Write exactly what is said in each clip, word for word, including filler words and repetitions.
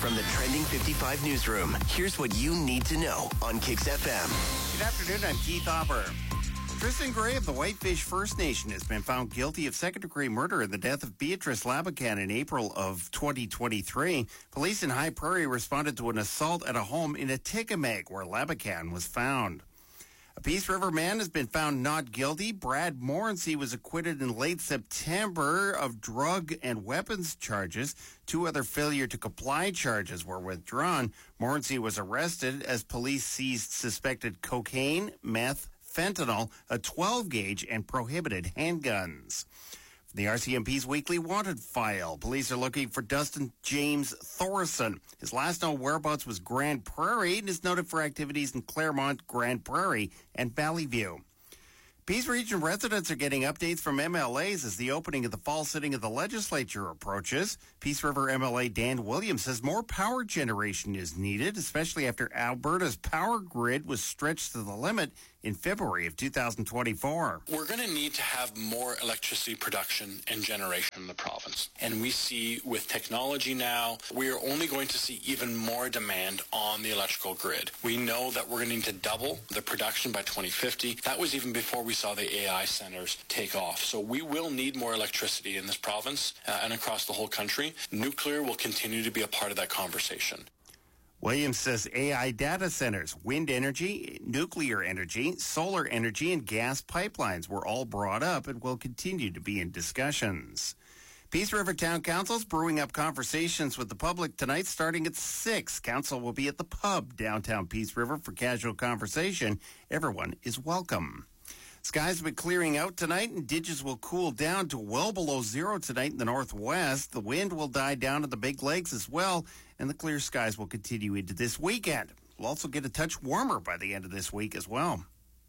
From the Trending fifty-five newsroom, here's what you need to know on Kix F M. Good afternoon, I'm Keith Hopper. Tristan Gray of the Whitefish First Nation has been found guilty of second-degree murder in the death of Beatrice Labakan in April of twenty twenty-three. Police in High Prairie responded to an assault at a home in Atikamekw, where Labakan was found. A Peace River man has been found not guilty. Brad Morency was acquitted in late September of drug and weapons charges. Two other failure to comply charges were withdrawn. Morency was arrested as police seized suspected cocaine, meth, fentanyl, a twelve gauge, and prohibited handguns. From the R C M P's weekly wanted file, police are looking for Dustin James Thorson. His last known whereabouts was Grand Prairie and is noted for activities in Claremont, Grand Prairie, and Valley View. Peace Region residents are getting updates from M L As as the opening of the fall sitting of the legislature approaches. Peace River M L A Dan Williams says more power generation is needed, especially after Alberta's power grid was stretched to the limit in February of two thousand twenty-four. We're going to need to have more electricity production and generation in the province. And we see with technology now, we are only going to see even more demand on the electrical grid. We know that we're going to need to double the production by twenty fifty. That was even before we saw the A I centers take off. So we will need more electricity in this province uh, and across the whole country. Nuclear will continue to be a part of that conversation. Williams says A I data centers, wind energy, nuclear energy, solar energy, and gas pipelines were all brought up and will continue to be in discussions. Peace River Town Council is brewing up conversations with the public tonight starting at six. Council will be at the pub downtown Peace River for casual conversation. Everyone is welcome. Skies will be clearing out tonight, and digits will cool down to well below zero tonight in the northwest. The wind will die down at the Big Lakes as well, and the clear skies will continue into this weekend. We'll also get a touch warmer by the end of this week as well.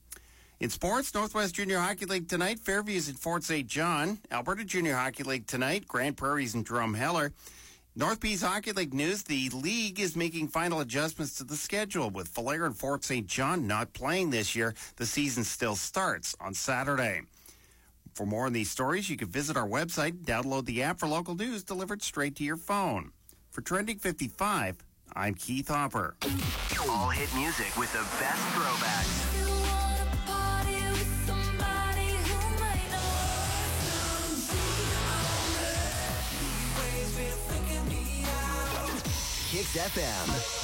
In sports, Northwest Junior Hockey League tonight, Fairview's in Fort Saint John. Alberta Junior Hockey League tonight, Grand Prairie's in Drumheller. North Peace Hockey League news, the league is making final adjustments to the schedule with Falher and Fort Saint John not playing this year. The season still starts on Saturday. For more on these stories, you can visit our website, download the app for local news delivered straight to your phone. For Trending fifty-five, I'm Keith Hopper. All hit music with the best throwbacks. Kix F M.